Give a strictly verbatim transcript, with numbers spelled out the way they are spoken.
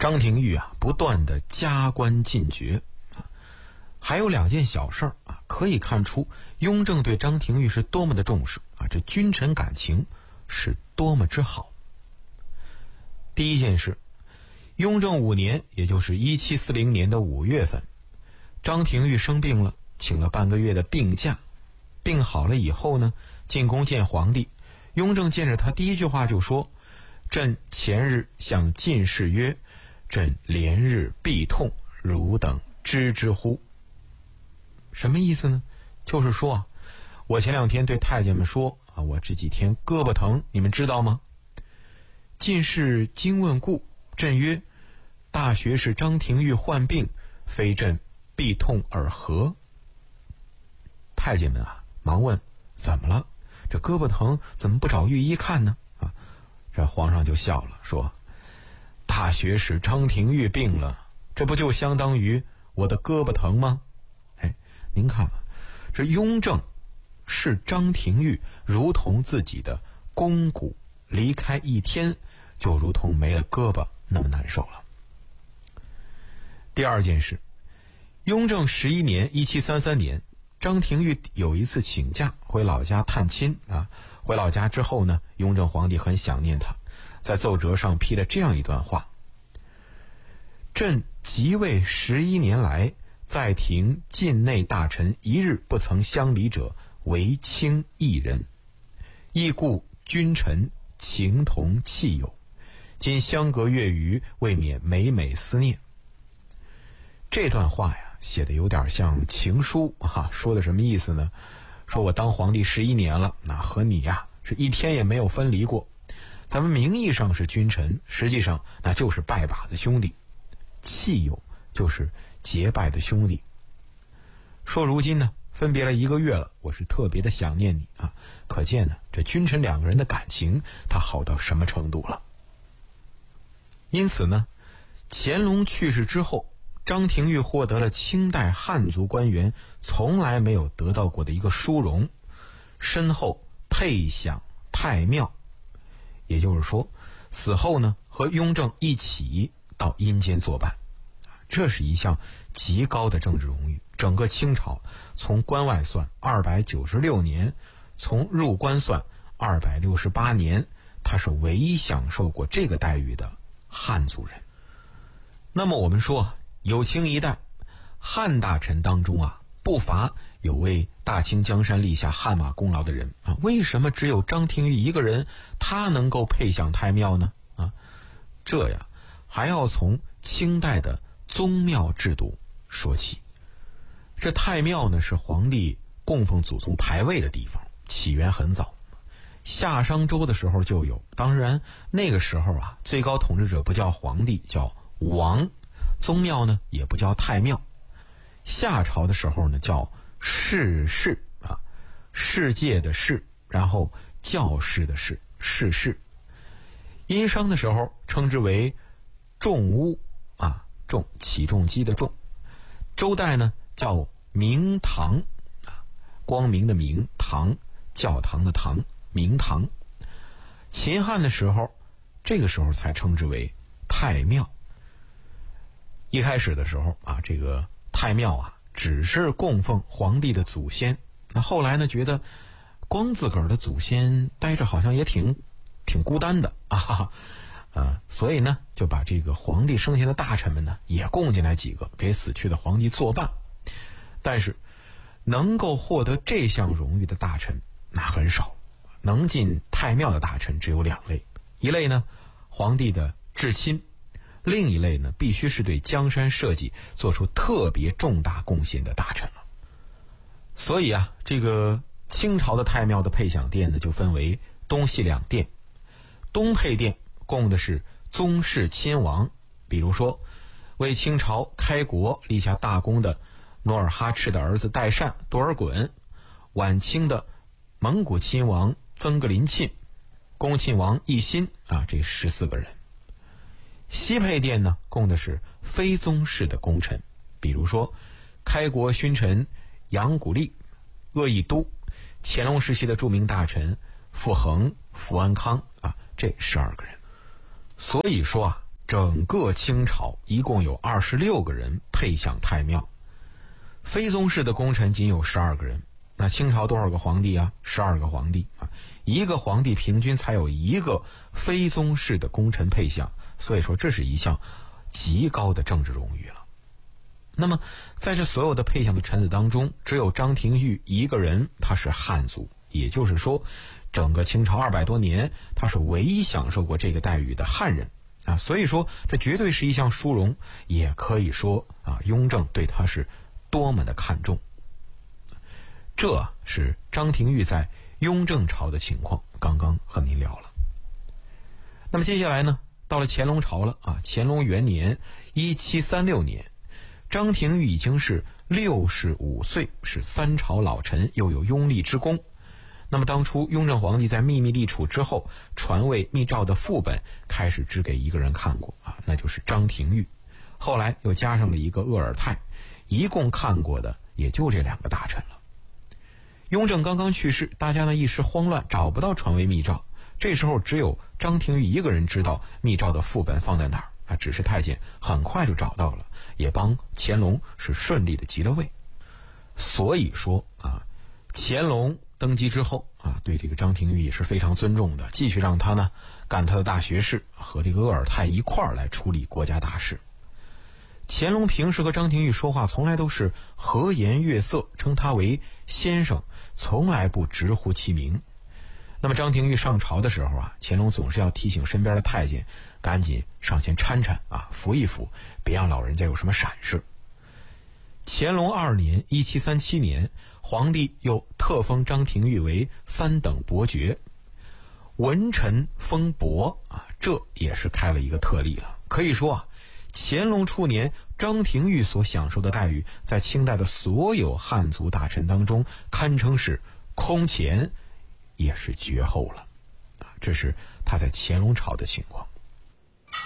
张廷玉啊不断的加官进爵，还有两件小事儿啊，可以看出雍正对张廷玉是多么的重视啊，这君臣感情是多么之好。第一件事，雍正五年，也就是一七四零年的五月份，张廷玉生病了，请了半个月的病假。病好了以后呢，进宫见皇帝。雍正见着他，第一句话就说：“朕前日向进士曰，朕连日必痛，汝等知之乎？”什么意思呢？就是说啊，我前两天对太监们说啊，我这几天胳膊疼，你们知道吗？进士惊问故，朕曰：大学士张廷玉患病，非朕必痛而何？太监们啊，忙问怎么了？这胳膊疼怎么不找御医看呢？啊，这皇上就笑了，说：大学士张廷玉病了，这不就相当于我的胳膊疼吗？哎，您看啊，这雍正视张廷玉如同自己的肱骨，离开一天就如同没了胳膊那么难受了。第二件事，雍正十一年一七三三年，张廷玉有一次请假回老家探亲啊。回老家之后呢，雍正皇帝很想念他，在奏折上批了这样一段话：朕即位十一年来，在庭境内大臣一日不曾相离者，唯卿一人。亦故君臣情同戚友，今相隔月余，未免每每思念。这段话呀，写的有点像情书啊，说的什么意思呢？说我当皇帝十一年了，那和你呀是一天也没有分离过。咱们名义上是君臣，实际上那就是拜把子兄弟。戚友就是结拜的兄弟。说如今呢，分别了一个月了，我是特别的想念你啊。可见呢，这君臣两个人的感情，他好到什么程度了。因此呢，乾隆去世之后，张廷玉获得了清代汉族官员从来没有得到过的一个殊荣，身后配享太庙。也就是说，死后呢，和雍正一起到阴间作伴。这是一项极高的政治荣誉。整个清朝从关外算二百九十六年，从入关算二百六十八年，他是唯一享受过这个待遇的汉族人。那么我们说，有清一代汉大臣当中啊，不乏有为大清江山立下汗马功劳的人啊。为什么只有张廷玉一个人，他能够配享太庙呢？啊，这呀，还要从清代的宗庙制度说起。这太庙呢，是皇帝供奉祖宗牌位的地方，起源很早，夏商周的时候就有。当然那个时候啊，最高统治者不叫皇帝，叫王。宗庙呢也不叫太庙。夏朝的时候呢叫世事啊，世界的世，然后教士的士，世事。殷商的时候称之为重屋啊，重起重机的重。周代呢叫明堂啊，光明的明，堂教堂的堂，明堂。秦汉的时候，这个时候才称之为太庙。一开始的时候啊，这个太庙啊只是供奉皇帝的祖先。那后来呢，觉得光自个儿的祖先待着好像也挺挺孤单的啊哈哈啊，所以呢就把这个皇帝生下的大臣们呢也供进来几个，给死去的皇帝作伴。但是能够获得这项荣誉的大臣那很少，能进太庙的大臣只有两类，一类呢皇帝的至亲，另一类呢必须是对江山社稷做出特别重大贡献的大臣了。所以啊，这个清朝的太庙的配享殿呢就分为东西两殿。东配殿供的是宗室亲王，比如说为清朝开国立下大功的努尔哈赤的儿子代善多尔衮，晚清的蒙古亲王曾格林沁，恭亲王奕欣啊，这十四个人。西配殿呢供的是非宗室的功臣，比如说开国勋臣杨古立、鄂亦都，乾隆时期的著名大臣傅恒、福安康啊，这十二个人。所以说啊， 整个清朝一共有二十六个人配享太庙，非宗室的功臣仅有十二个人。那清朝多少个皇帝啊？十二个皇帝啊，一个皇帝平均才有一个非宗室的功臣配享，所以说这是一项极高的政治荣誉了。那么在这所有的配享的臣子当中，只有张廷玉一个人他是汉族，也就是说整个清朝二百多年他是唯一享受过这个待遇的汉人啊，所以说这绝对是一项殊荣，也可以说啊，雍正对他是多么的看重。这是张廷玉在雍正朝的情况，刚刚和您聊了。那么接下来呢，到了乾隆朝了啊，乾隆元年一七三六年，张廷玉已经是六十五岁，是三朝老臣，又有拥立之功。那么当初雍正皇帝在秘密立储之后，传位密诏的副本开始只给一个人看过啊，那就是张廷玉。后来又加上了一个鄂尔泰，一共看过的也就这两个大臣了。雍正刚刚去世，大家呢一时慌乱，找不到传位密诏。这时候只有张廷玉一个人知道密诏的副本放在哪儿啊，指示太监很快就找到了，也帮乾隆是顺利的即了位。所以说啊，乾隆登基之后啊，对这个张廷玉也是非常尊重的，继续让他呢干他的大学士，和这个鄂尔泰一块儿来处理国家大事。乾隆平时和张廷玉说话从来都是和颜悦色，称他为先生，从来不直呼其名。那么张廷玉上朝的时候啊，乾隆总是要提醒身边的太监赶紧上前搀搀啊，扶一扶，别让老人家有什么闪失。乾隆二年一七三七年，皇帝又特封张廷玉为三等伯爵，文臣封伯啊，这也是开了一个特例了。可以说啊，乾隆初年张廷玉所享受的待遇，在清代的所有汉族大臣当中堪称是空前，也是绝后了啊！这是他在乾隆朝的情况。